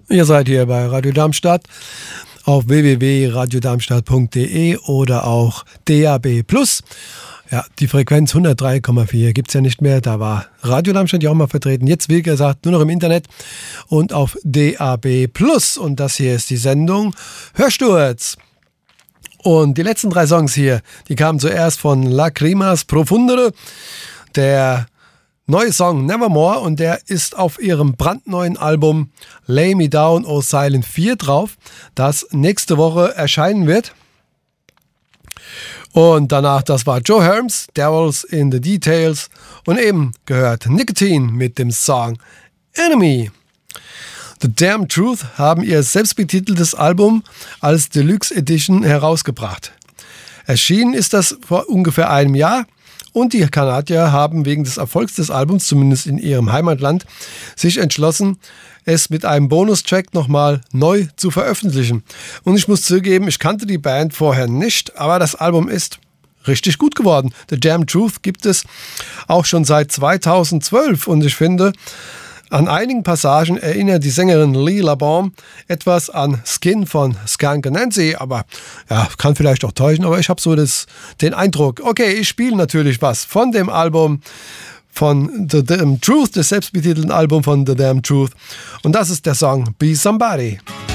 Ihr seid hier bei Radio Darmstadt auf www.radiodarmstadt.de oder auch DAB+. Ja, die Frequenz 103,4 gibt es ja nicht mehr. Da war Radio Darmstadt ja auch mal vertreten. Jetzt, wie gesagt, nur noch im Internet und auf DAB+. Und das hier ist die Sendung Hörsturz. Und die letzten 3 Songs hier, die kamen zuerst von Lacrimas Profundere, der neue Song Nevermore, und der ist auf ihrem brandneuen Album Lay Me Down, O Silent 4 drauf, das nächste Woche erscheinen wird. Und danach, das war Joe Herms, Devils in the Details, und eben gehört Nicotine mit dem Song Enemy. The Damn Truth haben ihr selbstbetiteltes Album als Deluxe Edition herausgebracht. Erschienen ist das vor ungefähr einem Jahr. Und die Kanadier haben wegen des Erfolgs des Albums, zumindest in ihrem Heimatland, sich entschlossen, es mit einem Bonustrack nochmal neu zu veröffentlichen. Und ich muss zugeben, ich kannte die Band vorher nicht, aber das Album ist richtig gut geworden. The Damn Truth gibt es auch schon seit 2012 und ich finde, an einigen Passagen erinnert die Sängerin Lee LaBonne etwas an Skin von Skunk Anansie, aber ja, kann vielleicht auch täuschen, aber ich habe so den Eindruck. Okay, ich spiele natürlich was von dem Album von The Damn Truth, des selbstbetitelten Album von The Damn Truth, und das ist der Song Be Somebody.